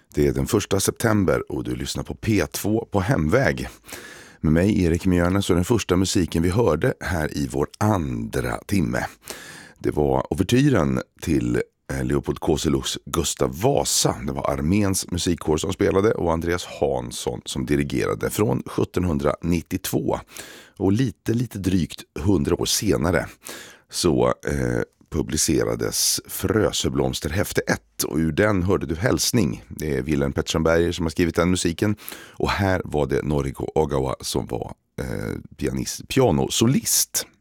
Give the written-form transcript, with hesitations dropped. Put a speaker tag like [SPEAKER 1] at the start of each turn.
[SPEAKER 1] Det är den 1 september och du lyssnar på P2 på hemväg. Med mig Erik Mjörnes, så den första musiken vi hörde här i vår andra timme. Det var ouvertyren till Leopold Kozeluchs Gustav Vasa. Det var arméns musikkår som spelade och Andreas Hansson som dirigerade från 1792. Och lite drygt 100 år senare så publicerades Frösöblomsterhäfte 1 och ur den hörde du Hälsning. Det är Wilhelm Pettersson som har skrivit den musiken och här var det Noriko Ogawa som var pianosolist.